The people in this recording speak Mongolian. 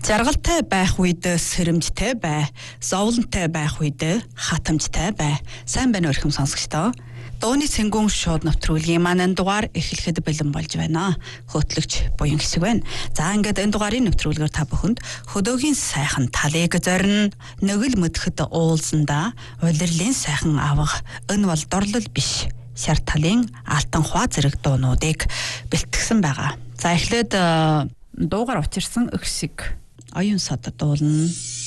Жаргалтай байх үед сэрэмжтэй бай, зовлонтой байх үед хатамжтай бай. Сайн байна өрхөм сонсогчдоо. Дууны цэнгүүн шууд нэвтрүүлгийн маань дугаар эхлэхэд бэлэн болж байна. Хөтлөгч буян хэсэг байна. За ингээд энэ дугаарын нэвтрүүлгээр та бүхэнд хөдөөгийн сайхан талыг зорино. Нөгөл мөдөхөд уулзандаа улирлын сайхан авах. Энэ бол дорлол биш. Шар талын алтан хуу зэрэг дуунуудыг бэлтгэсэн байгаа. За эхлээд дуугаар учирсан өксиг оюун сод дуулна.